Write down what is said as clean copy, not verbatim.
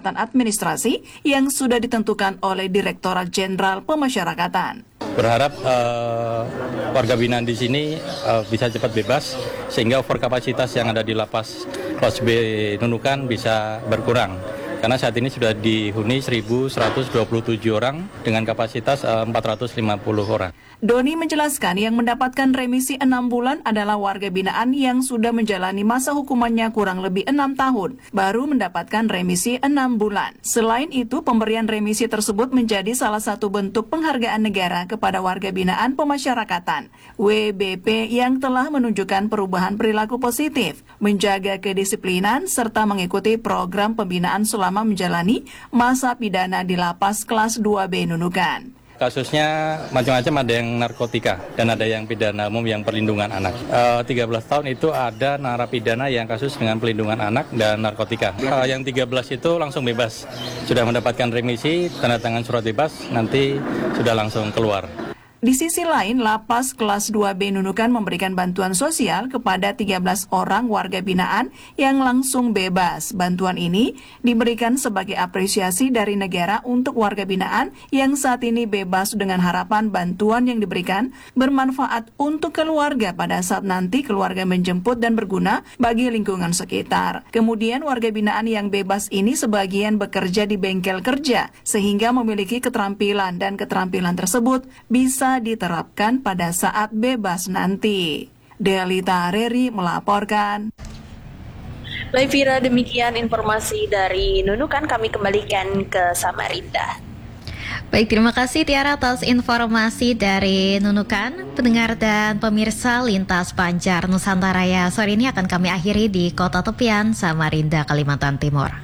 tingkatan administrasi yang sudah ditentukan oleh Direktorat Jenderal Pemasyarakatan. Berharap warga binaan di sini bisa cepat bebas sehingga overkapasitas yang ada di lapas kelas B Nunukan bisa berkurang. Karena saat ini sudah dihuni 1.127 orang dengan kapasitas 450 orang. Doni menjelaskan yang mendapatkan remisi 6 bulan adalah warga binaan yang sudah menjalani masa hukumannya kurang lebih 6 tahun, baru mendapatkan remisi 6 bulan. Selain itu, pemberian remisi tersebut menjadi salah satu bentuk penghargaan negara kepada warga binaan pemasyarakatan, WBP, yang telah menunjukkan perubahan perilaku positif, menjaga kedisiplinan, serta mengikuti program pembinaan selama menjalani masa pidana di lapas kelas 2B Nunukan. Kasusnya macam-macam, ada yang narkotika dan ada yang pidana umum yang perlindungan anak. 13 tahun itu ada narapidana yang kasus dengan perlindungan anak dan narkotika. Yang 13 itu langsung bebas, sudah mendapatkan remisi, tanda tangan surat bebas, nanti sudah langsung keluar. Di sisi lain, lapas kelas 2B Nunukan memberikan bantuan sosial kepada 13 orang warga binaan yang langsung bebas. Bantuan ini diberikan sebagai apresiasi dari negara untuk warga binaan yang saat ini bebas, dengan harapan bantuan yang diberikan bermanfaat untuk keluarga pada saat nanti keluarga menjemput dan berguna bagi lingkungan sekitar. Kemudian warga binaan yang bebas ini sebagian bekerja di bengkel kerja sehingga memiliki keterampilan, dan keterampilan tersebut bisa diterapkan pada saat bebas nanti. Delita Reri melaporkan. Baik Vira, demikian informasi dari Nunukan, kami kembalikan ke Samarinda. Baik, terima kasih Tiara atas informasi dari Nunukan. Pendengar dan pemirsa Lintas Banjar Nusantara ya, sore ini akan kami akhiri di Kota Tepian, Samarinda, Kalimantan Timur.